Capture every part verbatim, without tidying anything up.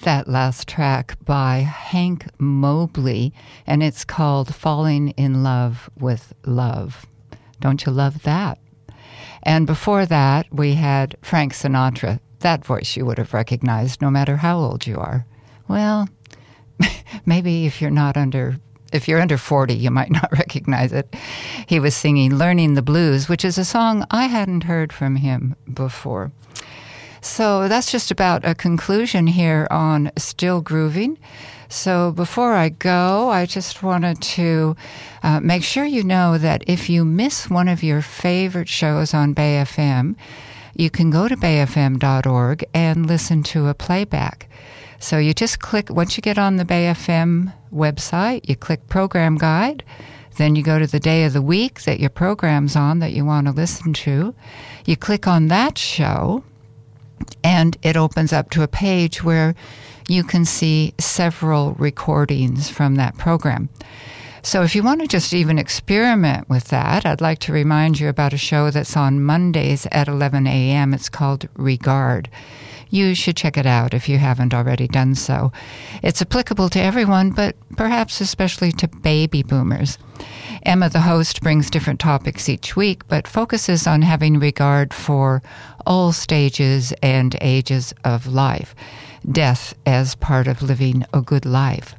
that last track by Hank Mobley, and it's called Falling in Love with Love. Don't you love that? And before that, we had Frank Sinatra. That voice you would have recognized no matter how old you are. Well, maybe if you're not under, if you're under forty, you might not recognize it. He was singing Learning the Blues, which is a song I hadn't heard from him before. So that's just about a conclusion here on Still Grooving. So before I go, I just wanted to uh, make sure you know that if you miss one of your favorite shows on Bay F M, you can go to bay f m dot org and listen to a playback. So you just click, once you get on the Bay F M website, you click Program Guide, then you go to the day of the week that your program's on that you want to listen to. You click on that show, and it opens up to a page where you can see several recordings from that program. So if you want to just even experiment with that, I'd like to remind you about a show that's on Mondays at eleven a.m. It's called Regard. You should check it out if you haven't already done so. It's applicable to everyone, but perhaps especially to baby boomers. Emma, the host, brings different topics each week, but focuses on having regard for all stages and ages of life, death as part of living a good life.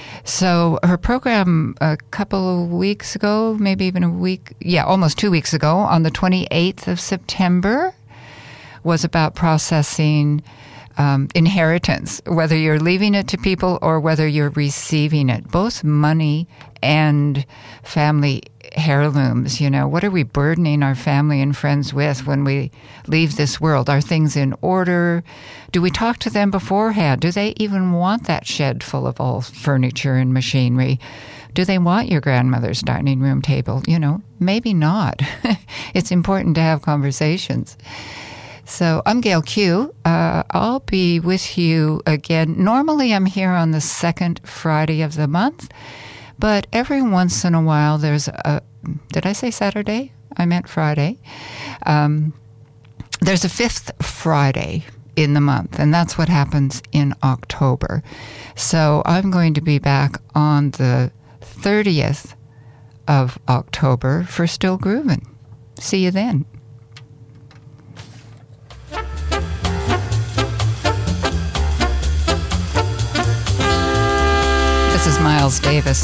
So her program a couple of weeks ago, maybe even a week, yeah, almost two weeks ago, on the twenty-eighth of September, was about processing um, inheritance, whether you're leaving it to people or whether you're receiving it, both money and family heirlooms. You know, what are we burdening our family and friends with when we leave this world? Are things in order? Do we talk to them beforehand? Do they even want that shed full of all furniture and machinery? Do they want your grandmother's dining room table? You know, maybe not. It's important to have conversations. So I'm Gail Q. Uh, I'll be with you again. Normally I'm here on the second Friday of the month, but every once in a while there's a, did I say Saturday? I meant Friday. Um, there's a fifth Friday in the month, and that's what happens in October. So I'm going to be back on the thirtieth of October for Still Groovin'. See you then. This is Miles Davis.